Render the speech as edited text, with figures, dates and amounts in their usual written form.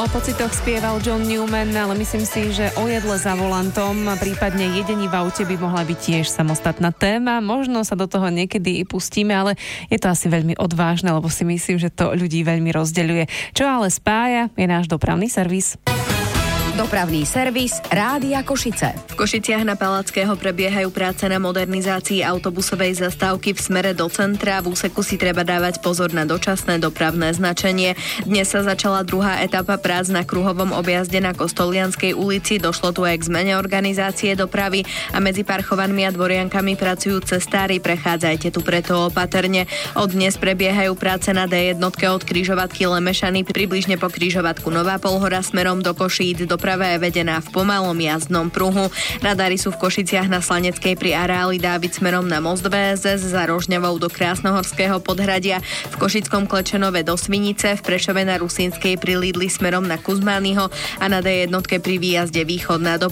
o pocitoch spieval John Newman, ale myslím si, že o jedle za volantom, prípadne jedení v aute by mohla byť tiež samostatná téma. Možno sa do toho niekedy pustíme, ale je to asi veľmi odvážne, lebo si myslím, že to ľudí veľmi rozdeľuje. Čo ale spája, je náš dopravný servis. Dopravný servis Rádia Košice. V Košiciach na Palackého prebiehajú práce na modernizácii autobusovej zastávky v smere do centra. V úseku si treba dávať pozor na dočasné dopravné značenie. Dnes sa začala druhá etapa prác na kruhovom objazde na Kostolianskej ulici. Došlo tu aj k zmene organizácie dopravy a medzi Parchovanmi a Dvoriankami pracujú cestári. Prechádzajte tu preto opatrne. Od dnes prebiehajú práce na D1 od križovatky Lemešany približne po križovatku Nová Polhora smerom do Košíc. Doprava je vedená v pomalom jazdnom pruhu. Radary sú v Košiciach na Slaneckej pri areáli Dávid smerom na most VSS, za Rožňavou do Krásnohorského podhradia, v Košickom Klečenove do Svinice, v Prešove na Rusínskej pri Lidli smerom na Kuzmányho a na D1 pri výjazde Východná do